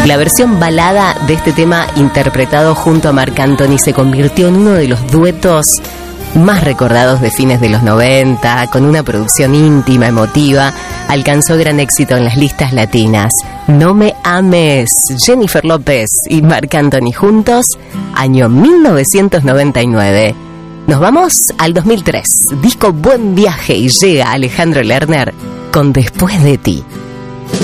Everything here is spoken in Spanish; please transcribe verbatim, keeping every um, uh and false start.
La versión balada de este tema, interpretado junto a Marc Anthony, se convirtió en uno de los duetos más recordados de fines de los noventa, con una producción íntima, emotiva. Alcanzó gran éxito en las listas latinas. No me ames, Jennifer López y Marc Anthony juntos, año mil novecientos noventa y nueve. Nos vamos al dos mil tres, disco Buen Viaje, y llega Alejandro Lerner con Después de ti.